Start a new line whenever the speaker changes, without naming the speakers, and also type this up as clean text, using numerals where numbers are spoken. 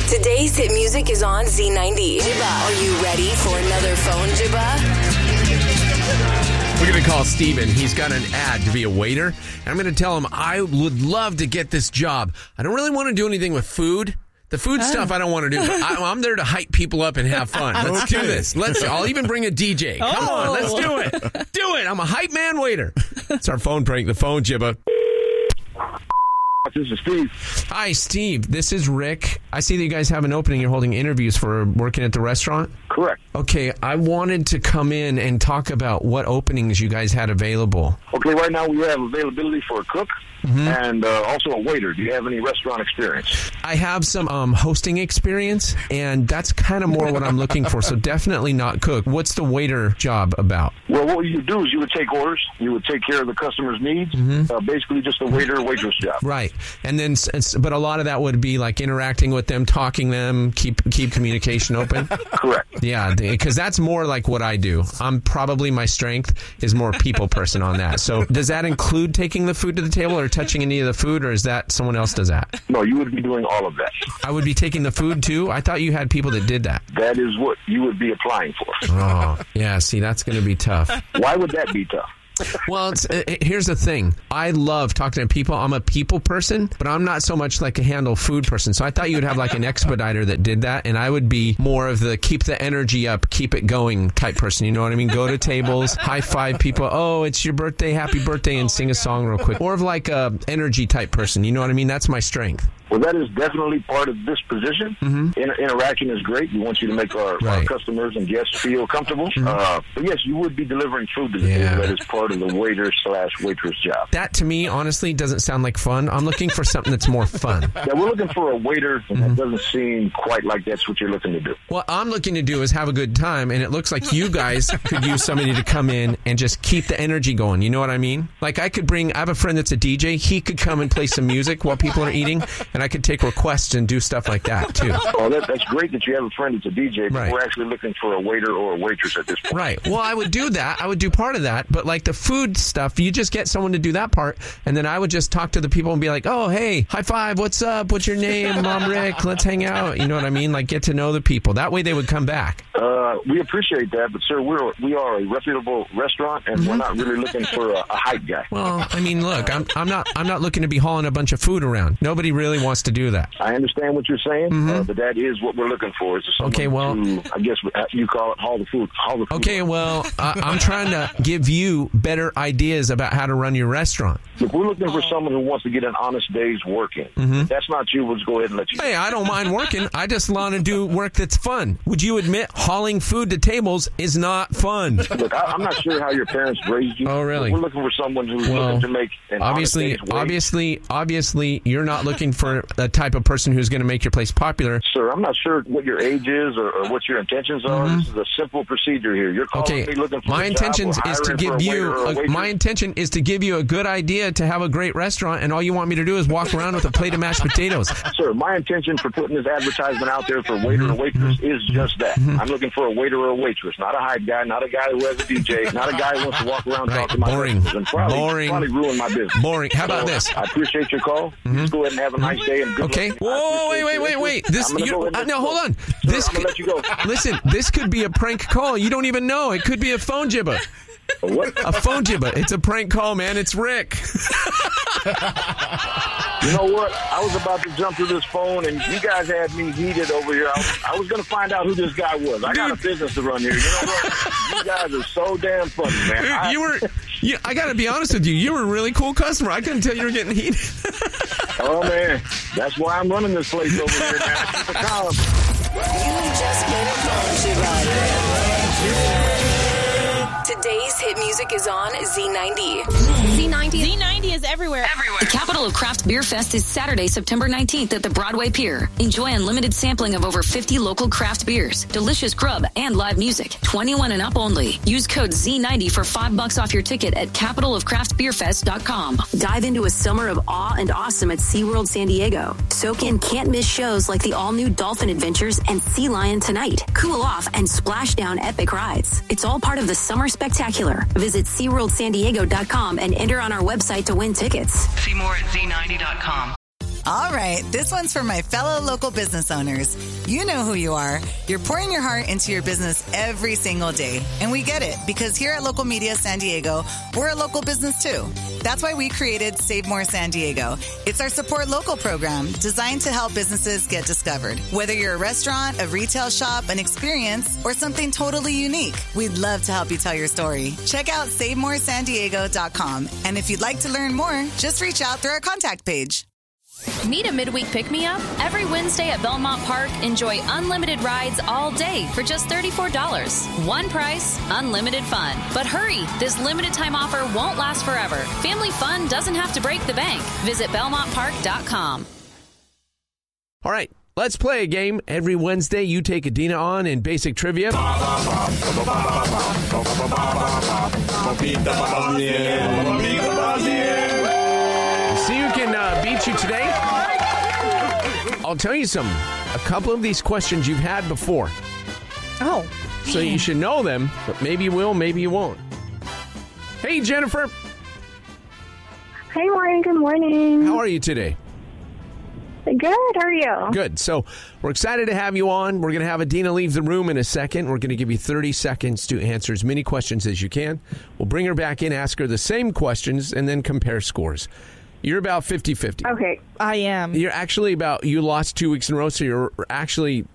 Today's hit music is on Z90. Jibba, are you ready for another phone, Jibba?
We're going to call Steven. He's got an ad to be a waiter. And I'm going to tell him I would love to get this job. I don't really want to do anything with food. The food stuff I don't want to do. But I'm there to hype people up and have fun. Let's do this. I'll even bring a DJ. Come on, let's do it. Do it. I'm a hype man waiter. It's our phone prank. The phone, Jibba.
This is Steve.
Hi, Steve. This is Rick. I see that you guys have an opening. You're holding interviews for working at the restaurant.
Correct.
Okay, I wanted to come in and talk about what openings you guys had available.
Okay, right now we have availability for a cook and also a waiter. Do you have any restaurant experience?
I have some hosting experience, and that's kind of more what I'm looking for, so definitely not cook. What's the waiter job about?
Well, what you would do is you would take orders. You would take care of the customer's needs. Basically just a waiter or waitress job.
Right. And then, but a lot of that would be like interacting with them, talking them, keep communication open.
Correct.
Yeah, because that's more like what I do. My strength is more people person on that. So does that include taking the food to the table or touching any of the food, or is that someone else does that?
No, you would be doing all of that.
I would be taking the food too? I thought you had people that did that.
That is what you would be applying for.
Oh, yeah, see, that's going to be tough.
Why would that be tough?
Well, here's the thing. I love talking to people. I'm a people person, but I'm not so much like a handle food person. So I thought you would have like an expediter that did that, and I would be more of the keep the energy up, keep it going type person. You know what I mean? Go to tables, high five people. Oh, it's your birthday, happy birthday, and sing a song real quick. More of like a energy type person. You know what I mean? That's my strength.
Well, that is definitely part of this position. Interaction is great. We want you to make our customers and guests feel comfortable. But yes, you would be delivering food to the table. That is part of the waiter/waitress job.
That, to me, honestly, doesn't sound like fun. I'm looking for something that's more fun.
Yeah, we're looking for a waiter, and that doesn't seem quite like that's what you're looking to do.
What I'm looking to do is have a good time, and it looks like you guys could use somebody to come in and just keep the energy going. You know what I mean? Like I have a friend that's a DJ. He could come and play some music while people are eating, and I could take requests and do stuff like that, too.
Oh, that's great that you have a friend that's a DJ, but we're actually looking for a waiter or a waitress at this point.
Right. Well, I would do that. I would do part of that, but like the food stuff, you just get someone to do that part, and then I would just talk to the people and be like, oh, hey, high five, what's up, what's your name, Mom Rick, let's hang out, you know what I mean? Like, get to know the people. That way they would come back.
We appreciate that, but sir, we are a reputable restaurant, and we're not really looking for a hype guy.
Well, I mean, look, I'm not looking to be hauling a bunch of food around. Nobody really wants to do that.
I understand what you're saying, but that is what we're looking for. Is someone to, I guess you call it haul the food.
Okay, well, I'm trying to give you better ideas about how to run your restaurant.
Look, we're looking for someone who wants to get an honest day's working. If that's not you, let's go ahead and let you.
Hey, I don't mind working. I just want to do work that's fun. Would you admit hauling food to tables is not fun?
Look, I'm not sure how your parents raised you.
Oh, really?
We're looking for someone who's looking to make an honest day's wage.
Obviously, you're not looking for the type of person who's going to make your place popular.
Sir, I'm not sure what your age is or what your intentions are. This is a simple procedure here. You're calling me looking for
my intention is to give you a good idea to have a great restaurant, and all you want me to do is walk around with a plate of mashed potatoes.
Sir, my intention for putting this advertisement out there for waiter or waitress is just that. I'm looking for a waiter or a waitress, not a hype guy, not a guy who has a DJ, not a guy who wants to walk around talking to my customers and probably ruin my business.
Boring. How about this?
I appreciate your call. Just go ahead and have a nice day and good luck.
Whoa, wait. Hold on.
Sir, I'm gonna let you go.
Listen, this could be a prank call. You don't even know. It could be a phone jibba.
What?
A phone jibba. It's a prank call, man. It's Rick.
You know what? I was about to jump to this phone, and you guys had me heated over here. I was going to find out who this guy was. I got a business to run here. You know what? You guys are so damn funny, man.
Dude, I got to be honest with you. You were a really cool customer. I couldn't tell you were getting heated.
Oh, man. That's why I'm running this place over here, man. Keep it calm.
You just made a phone, Today's hit music is on Z90.
Z90 is everywhere.
The capital of Craft Beer Fest is Saturday, September 19th at the Broadway Pier. Enjoy unlimited sampling of over 50 local craft beers, delicious grub, and live music. 21 and up only. Use code Z90 for $5 off your ticket at capitalofcraftbeerfest.com.
Dive into a summer of awe and awesome at SeaWorld San Diego. Soak in can't-miss shows like the all-new Dolphin Adventures and Sea Lion Tonight. Cool off and splash down epic rides. It's all part of the Summer Spectacular. Visit SeaWorldSanDiego.com and enter on our website to win tickets.
See more at Z90.com. All right, this one's for my fellow local business owners. You know who you are. You're pouring your heart into your business every single day. And we get it, because here at Local Media San Diego, we're a local business too. That's why we created Save More San Diego. It's our support local program designed to help businesses get discovered. Whether you're a restaurant, a retail shop, an experience, or something totally unique, we'd love to help you tell your story. Check out SaveMoreSanDiego.com. And if you'd like to learn more, just reach out through our contact page.
Need a midweek pick-me-up? Every Wednesday at Belmont Park, enjoy unlimited rides all day for just $34. One price, unlimited fun. But hurry, this limited time offer won't last forever. Family fun doesn't have to break the bank. Visit BelmontPark.com.
All right, let's play a game. Every Wednesday, you take Adina on in basic trivia. See who can beat you today. I'll tell you something. A couple of these questions you've had before.
Oh.
So you should know them, but maybe you will, maybe you won't. Hey, Jennifer.
Hey, Warren. Good morning.
How are you today?
Good. How are you?
Good. So we're excited to have you on. We're going to have Adina leave the room in a second. We're going to give you 30 seconds to answer as many questions as you can. We'll bring her back in, ask her the same questions, and then compare scores. You're about 50-50.
Okay.
I am.
You're actually you lost 2 weeks in a row, so you're actually